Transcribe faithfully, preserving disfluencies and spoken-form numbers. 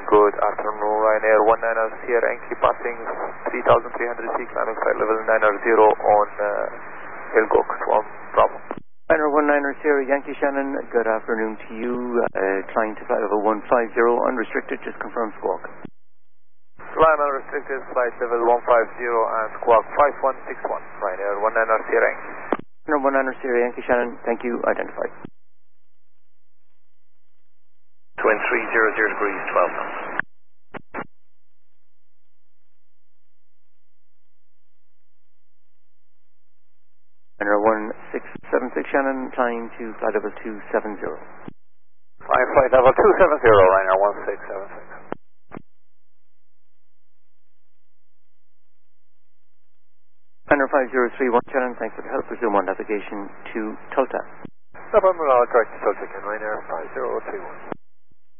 Good afternoon, Ryanair one nine zero Sierra Yankee passing three thousand three hundred feet, climbing flight level nine zero on uh, Elgok from Bravo. Ryanair one nine zero Sierra Yankee Shannon, good afternoon to you. Uh, climb to flight level one five zero, unrestricted, just confirm squawk. Climb unrestricted, flight level one five zero and squawk five one six one, Ryanair one nine zero Sierra Yankee. Ryanair one nine zero Sierra Yankee Shannon, thank you, identified. Twin three zero zero degrees, twelve knots. Ryanair one six seven six Shannon, climb to flight level two seven zero. Flying flight level two seven zero, Ryanair one six seven six. Ryanair five zero three one Shannon, thanks for the help. Resume on navigation to Tulta. No problem, I'll correct the Tulta again, Ryanair five zero three one.